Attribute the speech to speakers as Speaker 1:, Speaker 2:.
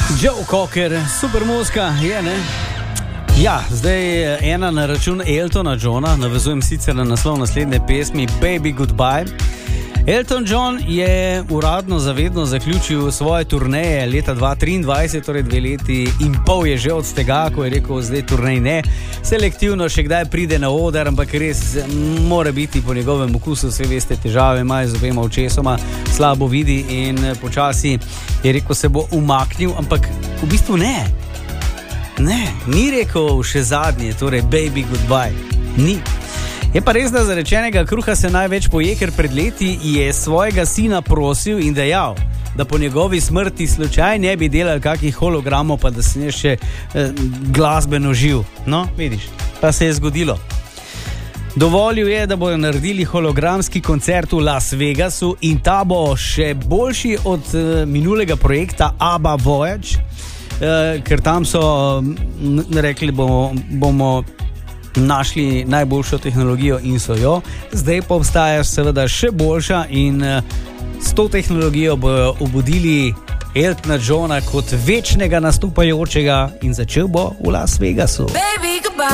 Speaker 1: Joe Cocker, super muzika, je ne? Ja, zdaj ena na račun Eltona Johna, navezujem sicer na naslov naslednje pesmi Baby Goodbye. Elton John je uradno zavedno zaključil svoje turneje leta 2023, torej 2 leti in pol je že od tega, ko je rekel, zdaj turnej ne. Selektivno še kdaj pride na oder, ampak res mora biti po njegovem okusu, vse veste, težave imajo z obema očesoma, slabo vidi in počasi je rekel, se bo umaknil, ampak v bistvu ne. Ne, ni rekel še zadnje, torej Baby Goodbye, ni. Je pa res, da za rečenega kruha se največ poje, ker pred leti je svojega sina prosil in dejal, da po njegovi smrti slučaj ne bi delali kakih hologramov, pa da se ne še glasbeno živ. No, vidiš, pa se je zgodilo. Dovolil je, da bodo naredili hologramski koncert v Las Vegasu in ta bo še boljši od minulega projekta ABBA Voyage, ker tam so rekli, bomo našli najboljšo tehnologijo in so jo. Zdaj pa obstaja seveda še boljša in s to tehnologijo bojo obudili Eltona Johna kot večnega nastopajočega in začel bo v Las Vegasu.